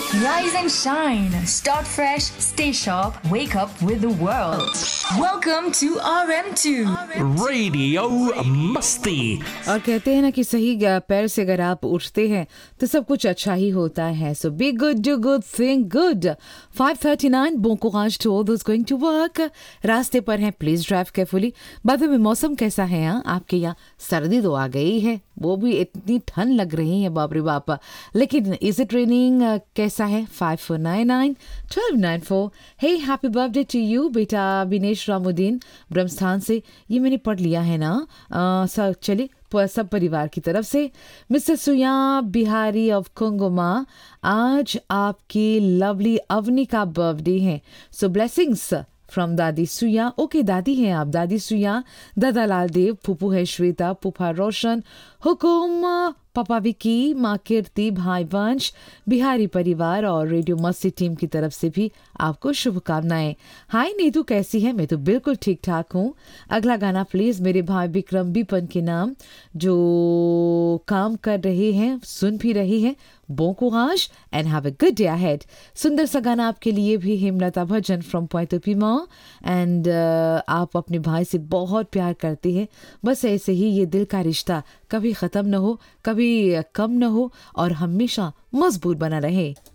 Rise and shine. Start fresh. Stay sharp. Wake up with the world. Welcome to RM2 radio मस्ती। और कहते हैं ना कि सही पैर से अगर आप उठते हैं तो सब कुछ अच्छा ही होता है. सो be good, do good, think good. 5:39. bon courage to all those going to work. रास्ते पर हैं, प्लीज ड्राइव केयरफुली. बाद में मौसम कैसा है? आपके यहाँ सर्दी तो आ गई है, वो भी इतनी ठंड लग रही है, बाप रे बाप. लेकिन इज इट रेनिंग? कैसा है? 5499-1294. हे हैप्पी बर्थडे टू यू बेटा विनेश रामुद्दीन ब्रह्मस्थान से. ये मैंने पढ़ लिया है ना. सर चलिए सब परिवार की तरफ से. मिस्टर सुया बिहारी ऑफ कुंगुमा, आज आपकी लवली अवनी का बर्थडे है. सो ब्लेसिंग्स फ्रॉम दादी सुया. ओके दादी हैं आप, दादी सुया, दादा लाल देव, फूफू है श्वेता, फूफा रोशन, हुकुम, पापा विकी, माँ कीर्ति, भाई वंश, बिहारी परिवार और रेडियो मस्ती टीम की तरफ से भी आपको शुभकामनाएं. हाय नीतू कैसी है? मैं तो बिल्कुल ठीक ठाक हूँ. अगला गाना प्लीज मेरे भाई विक्रम बिपन के नाम, जो काम कर रहे हैं, सुन भी रहे हैं. bon courage and have a good day ahead. सुंदर सा गाना आपके लिए भी, हेमलता भजन फ्रॉम पॉइंट पीमा. एंड आप अपने भाई से बहुत प्यार करते हैं. बस ऐसे ही ये दिल का रिश्ता कभी ख़त्म न हो, कभी कम न हो और हमेशा मजबूत बना रहे.